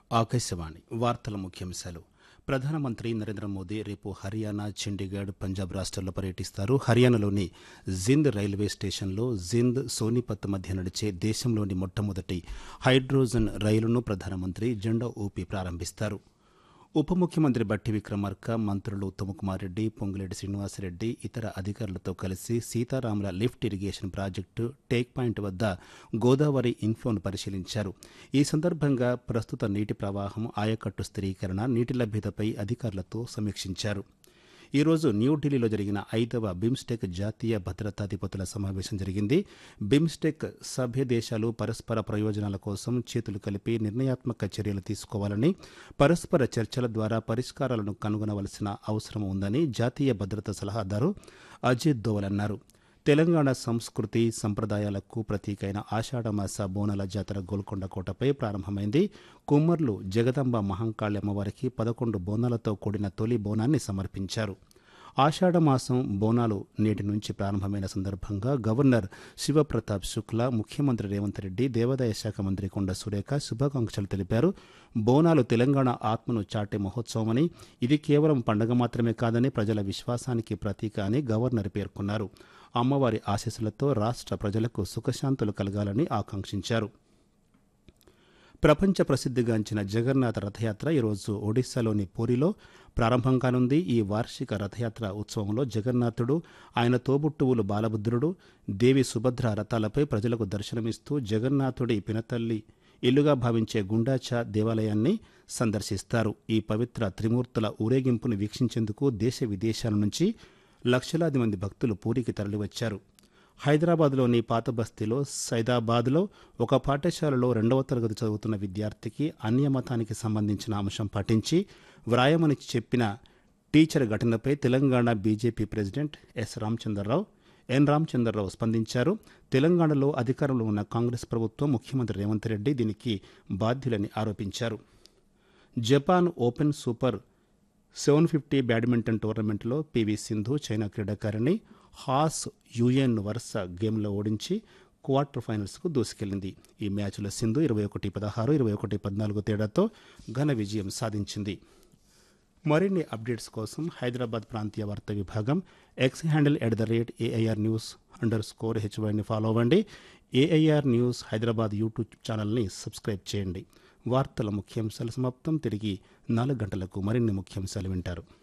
ఆకాశవాణి వార్తల ముఖ్యాంశాలు. ప్రధానమంత్రి నరేంద్ర మోదీ రేపు హర్యానా, చండీగఢ్, పంజాబ్ రాష్ట్రాల్లో పర్యటిస్తారు. హర్యానాలోని జింద్ రైల్వే స్టేషన్లో జింద్, సోనిపత్ మధ్య నడిచే దేశంలోని మొట్టమొదటి హైడ్రోజన్ రైలును ప్రధానమంత్రి జెండా ఊపి ప్రారంభిస్తారు. ఉప ముఖ్యమంత్రి బట్టి విక్రమార్క, మంత్రులు ఉత్తమకుమార్ రెడ్డి, పొంగులేటి శ్రీనివాసరెడ్డి ఇతర అధికారులతో కలిసి సీతారాముల lift irrigation project take point వద్ద గోదావరి ఇన్ఫ్లోను పరిశీలించారు. ఈ సందర్భంగా ప్రస్తుత నీటి ప్రవాహం, ఆయకట్టు స్థిరీకరణ, నీటి లభ్యతపై అధికారులతో సమీక్షించారు. ఈరోజు న్యూఢిల్లీలో జరిగిన 5వ బిమ్స్టెక్ జాతీయ భద్రతాధిపతుల సమావేశం జరిగింది. బిమ్స్టెక్ సభ్య దేశాలు పరస్పర ప్రయోజనాల కోసం చేతులు కలిపి నిర్ణయాత్మక చర్యలు తీసుకోవాలని, పరస్పర చర్చల ద్వారా పరిష్కారాలను కనుగొనవలసిన అవసరం ఉందని జాతీయ భద్రతా సలహాదారు అజిత్ దోవల్ అన్నారు. తెలంగాణ సంస్కృతి సంప్రదాయాలకు ప్రతీకైన ఆషాఢమాస బోనాల జాతర గోల్కొండ కోటపై ప్రారంభమైంది. కుమ్మర్లు జగదంబ మహంకాళి అమ్మవారికి 11 బోనాలతో కూడిన తొలి బోనాన్ని సమర్పించారు. ఆషాఢమాసం బోనాలు నేటి నుంచి ప్రారంభమైన సందర్భంగా గవర్నర్ శివప్రతాప్ శుక్లా, ముఖ్యమంత్రి రేవంత్ రెడ్డి, దేవాదాయ శాఖ మంత్రి కొండ సురేఖ శుభాకాంక్షలు తెలిపారు. బోనాలు తెలంగాణ ఆత్మను చాటే మహోత్సవమని, ఇది కేవలం పండగ మాత్రమే కాదని, ప్రజల విశ్వాసానికి ప్రతీక అని గవర్నర్ పేర్కొన్నారు. అమ్మవారి ఆశీస్సులతో రాష్ట్ర ప్రజలకు సుఖశాంతులు కలగాలని ఆకాంక్షించారు. ప్రపంచ ప్రసిద్ధిగాంచిన జగన్నాథ రథయాత్ర ఈరోజు ఒడిశాలోని పూరిలో ప్రారంభం కానుంది. ఈ వార్షిక రథయాత్ర ఉత్సవంలో జగన్నాథుడు, ఆయన తోబుట్టువులు బాలభద్రుడు, దేవి సుభద్ర రథాలపై ప్రజలకు దర్శనమిస్తూ జగన్నాథుడి పినతల్లి ఇల్లుగా భావించే గుండాచా దేవాలయాన్ని సందర్శిస్తారు. ఈ పవిత్ర త్రిమూర్తుల ఊరేగింపును వీక్షించేందుకు దేశ విదేశాల నుంచి లక్షలాది మంది భక్తులు పూరికి తరలివచ్చారు. హైదరాబాద్లోని పాతబస్తీలో సైదాబాద్లో ఒక పాఠశాలలో 2వ తరగతి చదువుతున్న విద్యార్థికి అన్యమతానికి సంబంధించిన అంశం పాటించి వ్రాయమని చెప్పిన టీచర్ ఘటనపై Telangana BJP president N Ramachandra Rao స్పందించారు. తెలంగాణలో అధికారంలో ఉన్న కాంగ్రెస్ ప్రభుత్వం, ముఖ్యమంత్రి రేవంత్ రెడ్డి దీనికి బాధ్యులని ఆరోపించారు. జపాన్ ఓపెన్ సూపర్ 750 బ్యాడ్మింటన్ టోర్నమెంట్లో పీవీ సింధు చైనా క్రీడాకారిణి హాస్ యుయెన్ వరుస గేమ్లో ఓడించి క్వార్టర్ ఫైనల్స్కు దూసుకెళ్లింది. ఈ మ్యాచ్లో సింధు 21-16, 21-14 తేడాతో ఘన విజయం సాధించింది. మరిన్ని అప్డేట్స్ కోసం హైదరాబాద్ ప్రాంతీయ వార్తా విభాగం ఎక్స్ హ్యాండిల్ @AIRnews_HYని ఫాలో అవ్వండి. ఏఐఆర్ న్యూస్ హైదరాబాద్ యూట్యూబ్ ఛానల్ని సబ్స్క్రైబ్ చేయండి. వార్తల ముఖ్యాంశాలు సమాప్తం. తిరిగి 4 గంటలకు మరిన్ని ముఖ్యాంశాలు వింటారు.